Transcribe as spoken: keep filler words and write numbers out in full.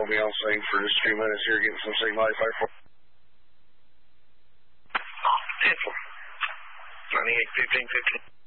I'll be on scene for just a few minutes here, getting some Sig ninety-five for Pencil. ninety-eight fifteen fifteen.